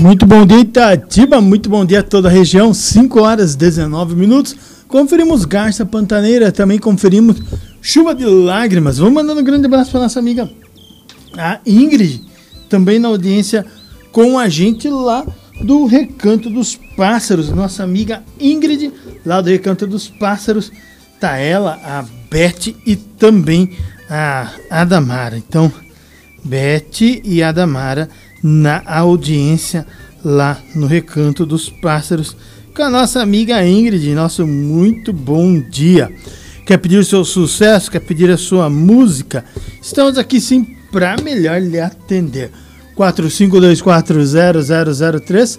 Muito bom dia, Itatiba, muito bom dia a toda a região, 5 horas 19 minutos. Conferimos Garça Pantaneira, também conferimos Chuva de Lágrimas. Vamos mandando um grande abraço para nossa amiga a Ingrid, também na audiência com a gente lá do Recanto dos Pássaros. Nossa amiga Ingrid, lá do Recanto dos Pássaros, tá ela, a Beth e também a Adamara. Então, Beth e Adamara na audiência lá no Recanto dos Pássaros com a nossa amiga Ingrid. Nosso muito bom dia. Quer pedir o seu sucesso? Quer pedir a sua música? Estamos aqui sim para melhor lhe atender. 45240003,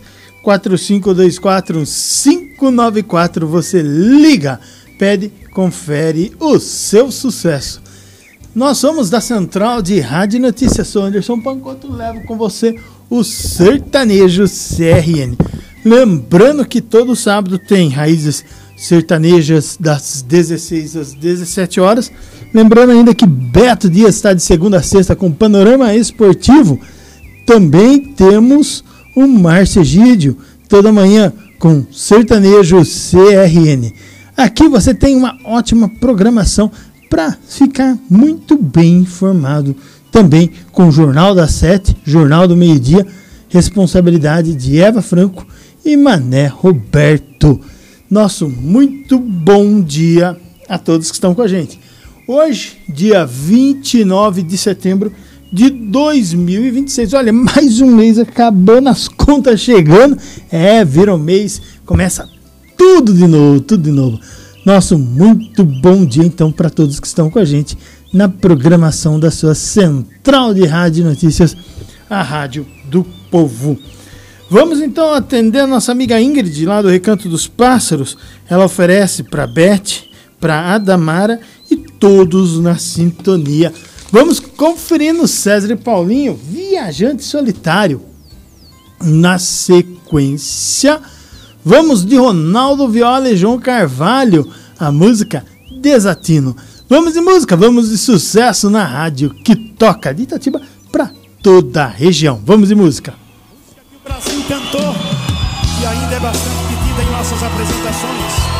45241594. Você liga, pede, confere o seu sucesso. Nós somos da Central de Rádio Notícias. Sou Anderson Pancoto, levo com você o Sertanejo CRN. Lembrando que todo sábado tem raízes sertanejas das 16 às 17 horas. Lembrando ainda que Beto Dias está de segunda a sexta com Panorama Esportivo. Também temos o Márcio Egídio toda manhã com Sertanejo CRN. Aqui você tem uma ótima programação para ficar muito bem informado, também com o Jornal das 7, Jornal do Meio-Dia, responsabilidade de Eva Franco e Mané Roberto. Nosso muito bom dia a todos que estão com a gente. Hoje, dia 29 de setembro de 2026. Olha, mais um mês acabando, as contas chegando. Vira um mês, começa tudo de novo. Nosso muito bom dia, então, para todos que estão com a gente na programação da sua Central de Rádio Notícias, a Rádio do Povo. Vamos, então, atender a nossa amiga Ingrid, lá do Recanto dos Pássaros. Ela oferece para Beth, para Adamara e todos na sintonia. Vamos conferindo César e Paulinho, Viajante Solitário. Na sequência, vamos de Ronaldo Viola e João Carvalho, a música Desatino. Vamos de música, vamos de sucesso na rádio que toca de Itatiba para toda a região. Vamos de música. Música que o Brasil cantou e ainda é bastante pedida em nossas apresentações.